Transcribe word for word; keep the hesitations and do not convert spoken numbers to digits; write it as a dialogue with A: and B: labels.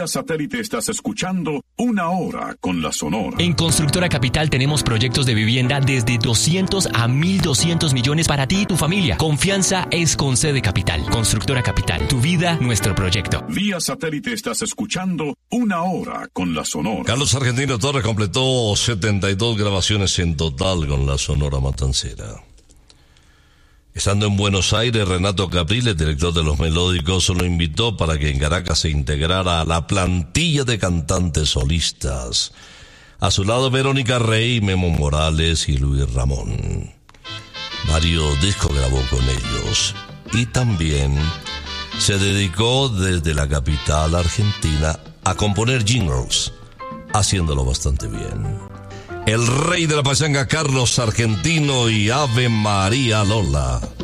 A: Vía satélite estás escuchando Una Hora con la Sonora.
B: En Constructora Capital tenemos proyectos de vivienda desde doscientos a mil doscientos millones para ti y tu familia. Confianza es con C de Capital. Constructora Capital. Tu vida, nuestro proyecto.
A: Vía satélite estás escuchando Una Hora con la Sonora.
C: Carlos Argentino Torres completó setenta y dos grabaciones en total con la Sonora Matancera. Estando en Buenos Aires, Renato Capriles, director de Los Melódicos, lo invitó para que en Caracas se integrara a la plantilla de cantantes solistas. A su lado, Verónica Rey, Memo Morales y Luis Ramón. Varios discos grabó con ellos. Y también se dedicó desde la capital argentina a componer jingles, haciéndolo bastante bien. El rey de la pachanga, Carlos Argentino, y Ave María Lola.